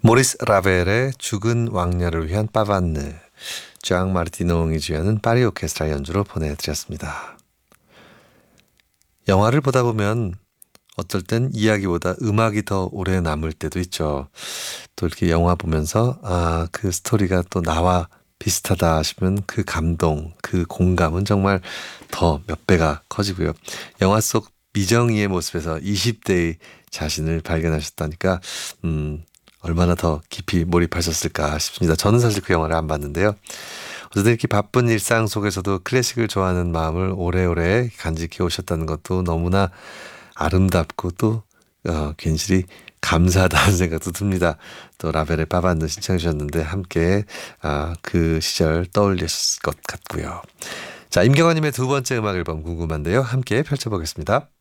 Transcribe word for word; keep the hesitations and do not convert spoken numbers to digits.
모리스 라벨의 죽은 왕녀를 위한 빠바느, 장 마르티노옹이 주연은 파리 오케스트라 연주로 보내드렸습니다. 영화를 보다 보면 어떨 땐 이야기보다 음악이 더 오래 남을 때도 있죠. 또 이렇게 영화 보면서 아, 그 스토리가 또 나와 비슷하다 싶으면 그 감동, 그 공감은 정말 더 몇 배가 커지고요. 영화 속 미정이의 모습에서 이십 대의 자신을 발견하셨다니까 음, 얼마나 더 깊이 몰입하셨을까 싶습니다. 저는 사실 그 영화를 안 봤는데요. 어쨌든 이렇게 바쁜 일상 속에서도 클래식을 좋아하는 마음을 오래오래 간직해 오셨다는 것도 너무나 아름답고 또 어, 괜시리 감사하다는 생각도 듭니다. 또 라벨의 빠바느 신청해 주셨는데 함께 아, 그 시절 떠올리셨을 것 같고요. 자, 임경환님의 두 번째 음악 앨범 궁금한데요. 함께 펼쳐보겠습니다.